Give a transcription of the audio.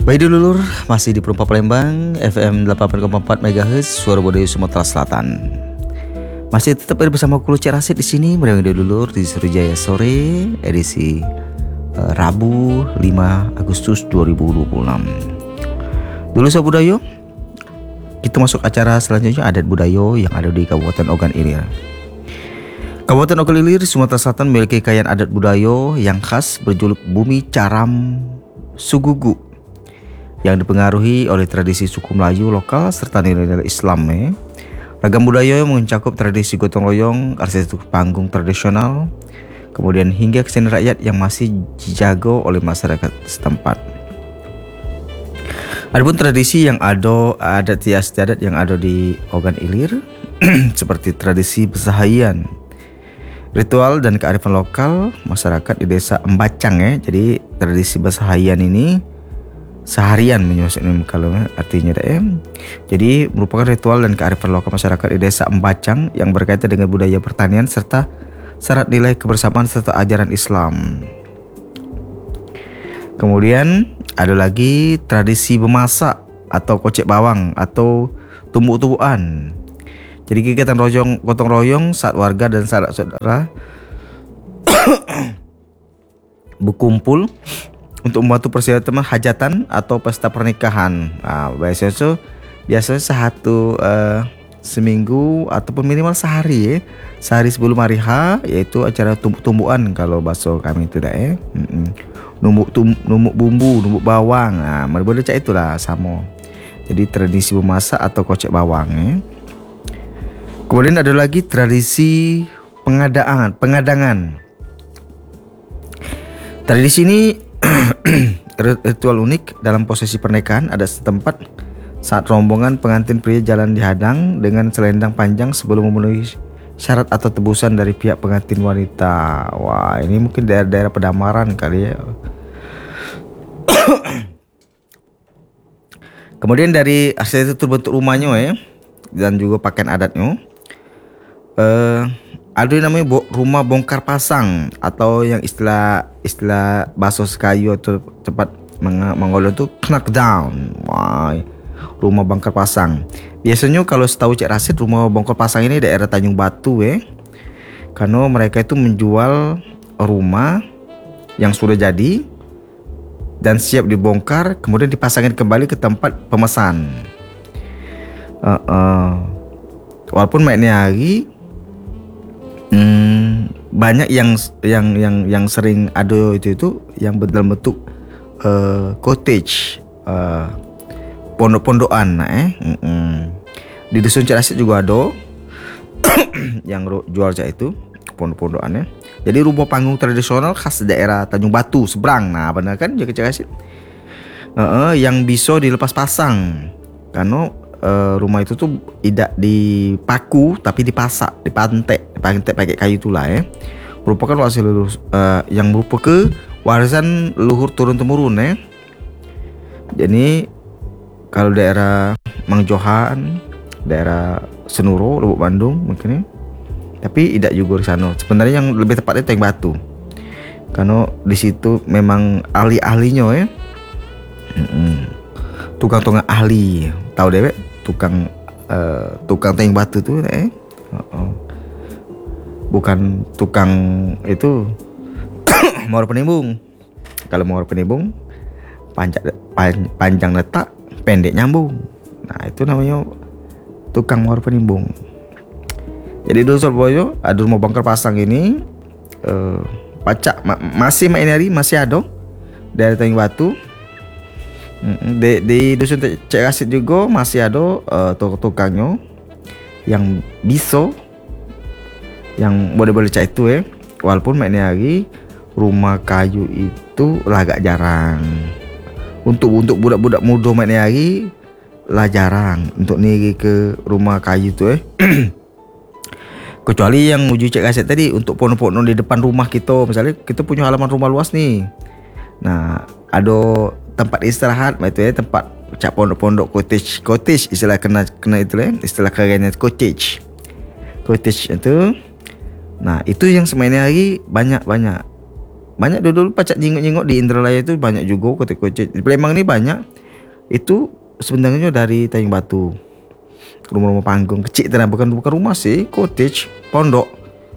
Baik dulur, masih di Perumpa Palembang, FM 88,4 MHz, Suara Budaya Sumatera Selatan. Masih tetap bersama Kulu Cerasit di sini, meriang dulur di Sriwijaya Sore, edisi Rabu 5 Agustus 2026. Dulu Sobat Budaya, kita masuk acara selanjutnya adat budaya yang ada di Kabupaten Ogan Ilir. Kabupaten Ogan Ilir, Sumatera Selatan memiliki kekayaan adat budaya yang khas berjuluk Bumi Caram Sugugu, yang dipengaruhi oleh tradisi suku Melayu lokal serta nilai-nilai Islam. Ragam budaya yang mencakup tradisi gotong royong, arsitektur panggung tradisional, kemudian hingga kesenian rakyat yang masih dijaga oleh masyarakat setempat. Adapun tradisi yang ada, adat istiadat yang ada di Ogan Ilir seperti tradisi besahayan, ritual dan kearifan lokal masyarakat di desa Embacang. Jadi tradisi besahayan ini seharian menyusun kalau artinya jadi merupakan ritual dan kearifan lokal masyarakat di desa Embacang yang berkaitan dengan budaya pertanian serta syarat nilai kebersamaan serta ajaran Islam. Kemudian ada lagi tradisi memasak atau kocek bawang atau tumbuk-tumbukan. Jadi kegiatan gotong royong saat warga dan saudara berkumpul untuk membantu persiapan hajatan atau pesta pernikahan. Biasanya satu seminggu ataupun minimal sehari sehari sebelum hari H, yaitu acara tumbuk-tumbukan kalau bahasa kami itu numbuk bumbu, numbuk bawang. Boleh cak itulah sama. Jadi tradisi memasak atau kocek bawang. Kemudian ada lagi tradisi pengadangan. Tradisi ini ritual unik dalam prosesi pernikahan ada setempat saat rombongan pengantin pria jalan dihadang dengan selendang panjang sebelum memenuhi syarat atau tebusan dari pihak pengantin wanita. Wah, ini mungkin daerah-daerah pedamaran kali ya. Kemudian dari arsitektur bentuk rumahnya dan juga pakaian adatnya, ada yang namanya rumah bongkar pasang atau yang istilah bahasa Sekayu atau cepat Mongol itu knockdown. Wah, rumah bongkar pasang. Biasanya kalau setahu Cik Rasid, rumah bongkar pasang ini daerah Tanjung Batu karena mereka itu menjual rumah yang sudah jadi dan siap dibongkar kemudian dipasangin kembali ke tempat pemesan. Walaupun mainnya hari banyak yang sering ada itu yang dalam bentuk cottage, pondok-pondokan. Di dusun Cik Rasid juga ada yang jual cak itu pondok-pondokannya. Jadi rumah panggung tradisional khas daerah Tanjung Batu seberang. Nah benar kan Cik Rasid, yang bisa dilepas pasang karena rumah itu tuh tidak dipaku tapi dipasak, dipantek pakai kayu itulah merupakan yang merupakan warisan leluhur turun temurun. Jadi kalau daerah Mang Johan, daerah Senuro, Lubuk Bandung mungkin tapi tidak juga di sana. Sebenarnya yang lebih tepat itu Tanjung Batu karena di situ memang ahli-ahlinya tukang-tukang ahli tahu deh tukang Tanjung Batu tuh bukan tukang itu mawar penimbung. Kalau mawar penimbung panjang letak, pendek nyambung. Nah itu namanya tukang mawar penimbung. Jadi dulu Surabaya ada rumah bongkar pasang ini pacak masih ada dari Tanjung Batu. Di dusun Cik Rasid juga masih ada tukangnya yang bisa yang boleh cak itu walaupun mainnya lagi rumah kayu itu lah agak jarang untuk budak-budak muda mainnya lagi lah jarang untuk nih ke rumah kayu itu kecuali yang menuju Cik Rasid tadi untuk pohon-pohon di depan rumah kita. Misalnya kita punya halaman rumah luas nih, nah ada tempat istirahat itu tempat cak pondok-pondok cottage istilah kena itu istilah kerennya cottage itu. Nah itu yang semainnya lagi banyak dulu pacak jenguk-jenguk di Indralaya itu banyak juga cottage di Palembang ini banyak Itu sebenarnya dari Tanjung Batu. Rumah-rumah panggung kecil, bukan rumah sih, cottage, pondok.